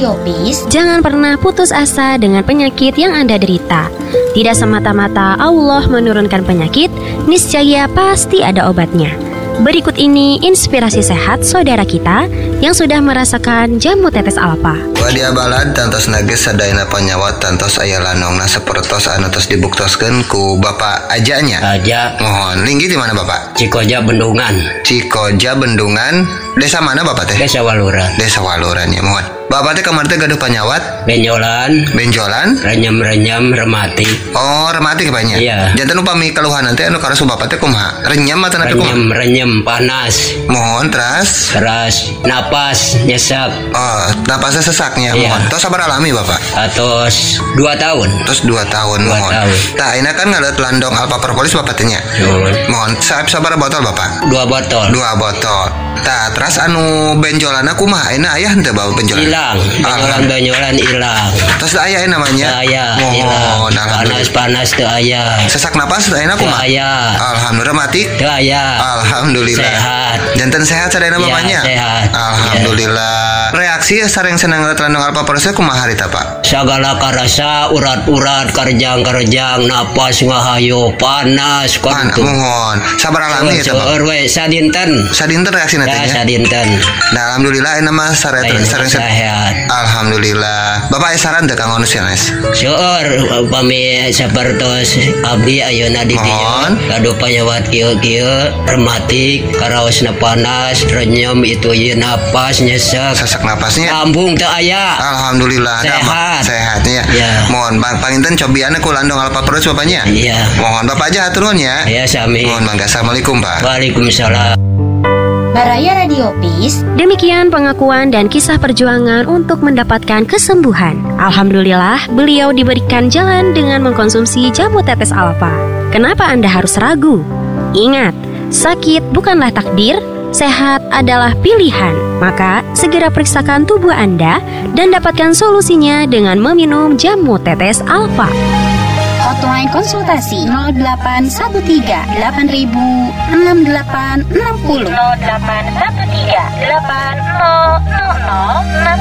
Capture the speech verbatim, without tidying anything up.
Radio Peace, jangan pernah putus asa dengan penyakit yang Anda derita. Tidak semata-mata Allah menurunkan penyakit, niscaya pasti ada obatnya. Berikut ini inspirasi sehat saudara kita yang sudah merasakan jamu tetes alfa. Wadia balad tantos nagis sadayana panyawat tantos aya lanongna sapertos anu tos dibuktoskeun ku Bapak ajanya. Aja. Mohon linggi di mana Bapak? Cikoja Bendungan. Cikoja Bendungan. Desa mana Bapak teh? Desa Waluran. Desa Waluran ya, mohon. Bapak teh kamar teh gaduh panyawat? Benjolan. Benjolan? Renyam-renyam remati. Oh, remati banyak. Iya. Jantan upami keluhan nanti anu karasu Bapak teh kumaha? Renyam atau napi kumaha? Renyam-renyam panas. Mohon teras. Teras napas nyesek. Oh, napasnya sesaknya. Iya. Mohon. Tos sabar alami Bapak. Atos dua tahun. Terus dua tahun Dua mohon. tahun. Tah, ini kan ngalet landong alpa propolis Bapak tanya. Mohon. Mohon, sabar sabar botol Bapak. Dua botol. Dua botol. Tah, terus anu benjolana kumaha? Ini ayah henteu bawa benjolan. Hilang. Benjolan-benjolan hilang. Terus da aya namanya? Aya. Mohon, alhamdulillah. Panas-panas teu aya. Sesak napas ayeuna Teu kumaha? aya. Alhamdulillah mati. Teu aya. Alhamdulillah. Sehat. Jantan sehat sadayana Ya, bapaknya? sehat. Alhamdulillah. Reaksi sareng senang ngeliat landong alpa propolis kumaha harita Pak? Sagala karasa urat-urat karjang-karjang napas ngahayu panas Pan, kudu. mohon. Sabar alami ya Pak. Seueur we sadinten. Sadinten reaksi Ya nantinya? sadinten. Nah, alhamdulillah ini mah sare Lain sering sehat. Alhamdulillah. Bapak aya saran teu Kang Onus ya, Nes? Seueur upami sapertos abdi ayeuna di dieu Mohon. gaduh panyawat kieu-kieu rematik karaosna panas renyem itu ieu napas nyesek Sesak napasnya. lambung teu aya. Alhamdulillah. Dah, Sehat. Sehatnya. Ya. Mohon Bang panginten cobiana ku landong alpa propolis Bapaknya. Iya. Mohon Bapak aja atur nuhun ya. Ya sami. Mohon Bangga. Assalamualaikum Pak. Waalaikumsalam. Baraya Radio Peace, Demikian pengakuan dan kisah perjuangan untuk mendapatkan kesembuhan. Alhamdulillah, beliau diberikan jalan dengan mengkonsumsi jamu tetes alfa. Kenapa Anda harus ragu? Ingat, sakit bukanlah takdir, sehat adalah pilihan. Maka, segera periksakan tubuh Anda dan dapatkan solusinya dengan meminum jamu tetes alfa. hotline konsultasi nol delapan satu tiga delapan ribu enam delapan enam nol. nol delapan satu tiga delapan nol nol nol enam